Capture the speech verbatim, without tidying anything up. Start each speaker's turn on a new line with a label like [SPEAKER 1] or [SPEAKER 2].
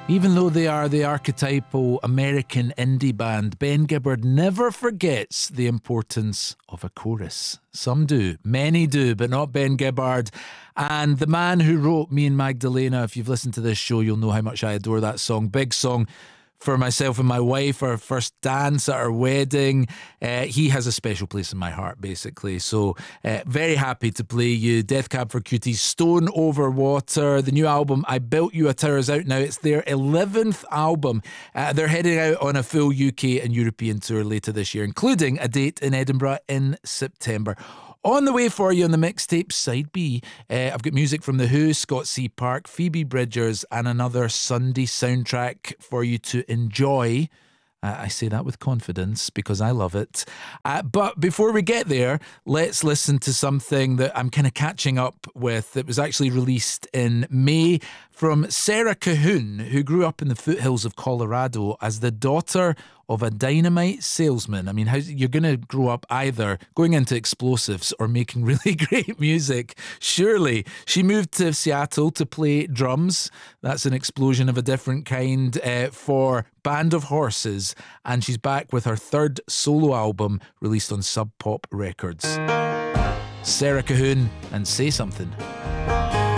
[SPEAKER 1] Even though they are the archetypal American indie band, Ben Gibbard never forgets the importance of a chorus. Some do, many do, but not Ben Gibbard. And the man who wrote Me and Magdalena, if you've listened to this show, you'll know how much I adore that song. Big song for myself and my wife, our first dance at our wedding. Uh, he has a special place in my heart, basically. So uh, very happy to play you Death Cab for Cutie, Stone Over Water. The new album, I Built You a Tower, is out now. It's their eleventh album. Uh, they're heading out on a full U K and European tour later this year, including a date in Edinburgh in September. On the way for you on the mixtape Side B, uh, I've got music from The Who, Scott C. Park, Phoebe Bridgers, and another Sunday soundtrack for you to enjoy. Uh, I say that with confidence because I love it. Uh, but before we get there, let's listen to something that I'm kind of catching up with that was actually released in May from Sarah Cahoon, who grew up in the foothills of Colorado as the daughter of a dynamite salesman. I mean, how, you're going to grow up either going into explosives or making really great music. Surely. She moved to Seattle to play drums. That's an explosion of a different kind uh, for Band of Horses. And she's back with her third solo album released on Sub Pop Records. Sarah Cahoon and Say Something.